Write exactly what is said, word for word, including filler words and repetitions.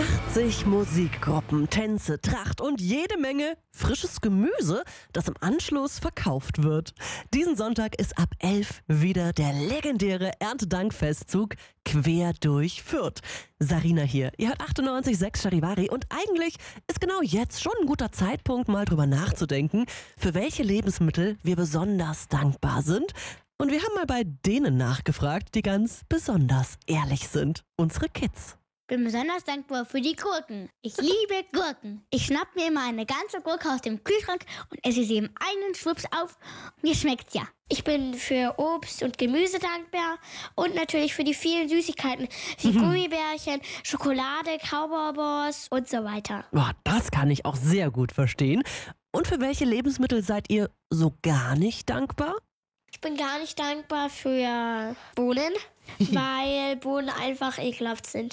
achtzig Musikgruppen, Tänze, Tracht und jede Menge frisches Gemüse, das im Anschluss verkauft wird. Diesen Sonntag ist ab elf wieder der legendäre Erntedankfestzug quer durch Fürth. Sarina hier, ihr hört achtundneunzig Komma sechs Charivari und eigentlich ist genau jetzt schon ein guter Zeitpunkt, mal drüber nachzudenken, für welche Lebensmittel wir besonders dankbar sind. Und wir haben mal bei denen nachgefragt, die ganz besonders ehrlich sind. Unsere Kids. Bin besonders dankbar für die Gurken. Ich liebe Gurken. Ich schnapp mir immer eine ganze Gurke aus dem Kühlschrank und esse sie im einen Schwupps auf. Mir schmeckt's ja. Ich bin für Obst und Gemüse dankbar und natürlich für die vielen Süßigkeiten wie mhm. Gummibärchen, Schokolade, Kaubonbons und so weiter. Boah, das kann ich auch sehr gut verstehen. Und für welche Lebensmittel seid ihr so gar nicht dankbar? Ich bin gar nicht dankbar für Bohnen, weil Bohnen einfach ekelhaft sind.